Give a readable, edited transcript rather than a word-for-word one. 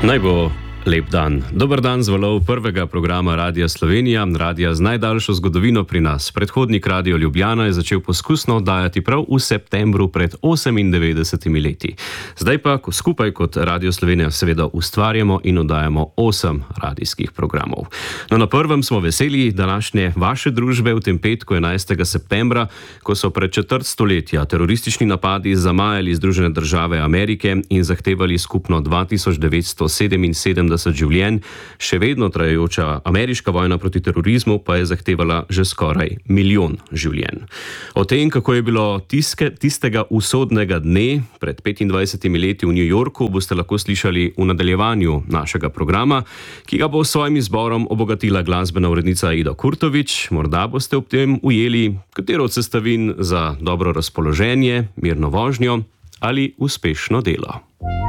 Naj bo lep dan. Dober dan z valov prvega programa Radia Slovenija, radia z najdaljšo zgodovino pri nas. Predhodnik Radio Ljubljana je začel poskusno oddajati prav v septembru pred 98 leti. Zdaj pa skupaj kot Radio Slovenija seveda ustvarjamo in oddajamo 8 radijskih programov. No, na prvem smo veseli današnje vaše družbe v tem petku 11. septembra, ko so pred četrt stoletja teroristični napadi zamajali Združene države Amerike in zahtevali skupno 2977 življenj, še vedno trajajoča ameriška vojna proti terorizmu pa je zahtevala že skoraj 1 milijon življenj. O tem, kako je bilo tistega usodnega dne pred 25 leti v New Yorku, boste lahko slišali v nadaljevanju našega programa, ki ga bo s svojim izborom obogatila glasbena urednica Ida Kurtovič. Morda boste ob tem ujeli katero od sestavin za dobro razpoloženje, mirno vožnjo ali uspešno delo.